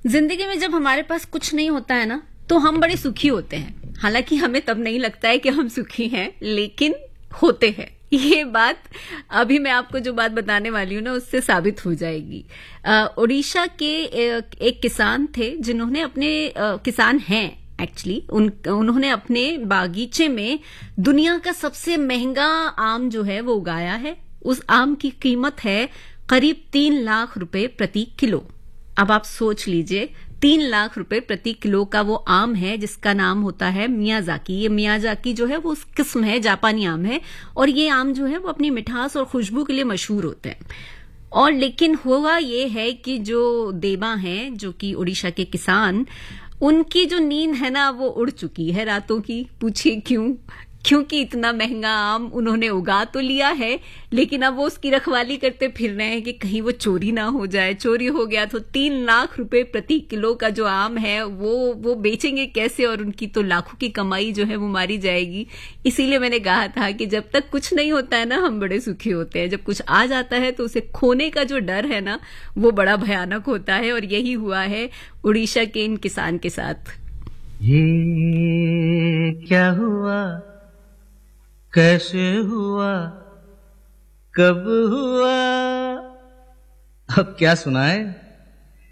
जिंदगी में जब हमारे पास कुछ नहीं होता है ना, तो हम बड़े सुखी होते हैं। हालांकि हमें तब नहीं लगता है कि हम सुखी हैं, लेकिन होते हैं। ये बात अभी मैं आपको जो बात बताने वाली हूँ ना, उससे साबित हो जाएगी। उड़ीसा के एक किसान थे, जिन्होंने किसान हैं एक्चुअली, उन्होंने अपने बागीचे में दुनिया का सबसे महंगा आम जो है वो उगाया है। उस आम की कीमत है करीब 3 लाख रुपए प्रति किलो। अब आप सोच लीजिए, 3 लाख रुपए प्रति किलो का वो आम है, जिसका नाम होता है मियाजाकी। ये मियाजाकी जो है वो उस किस्म है, जापानी आम है, और ये आम जो है वो अपनी मिठास और खुशबू के लिए मशहूर होते हैं। और लेकिन हुआ ये है कि जो देवा हैं, जो कि उड़ीसा के किसान, उनकी जो नींद है ना वो उड़ चुकी है रातों की। पूछिए क्यों? क्योंकि इतना महंगा आम उन्होंने उगा तो लिया है, लेकिन अब वो उसकी रखवाली करते फिर रहे हैं कि कहीं वो चोरी ना हो जाए। चोरी हो गया तो 3 लाख रुपए प्रति किलो का जो आम है वो बेचेंगे कैसे, और उनकी तो लाखों की कमाई जो है वो मारी जाएगी। इसीलिए मैंने कहा था कि जब तक कुछ नहीं होता है ना, हम बड़े सुखी होते हैं। जब कुछ आ जाता है तो उसे खोने का जो डर है ना, वो बड़ा भयानक होता है। और यही हुआ है उड़ीसा के इन किसान के साथ। ये क्या हुआ, कैसे हुआ, कब हुआ, अब क्या सुनाए।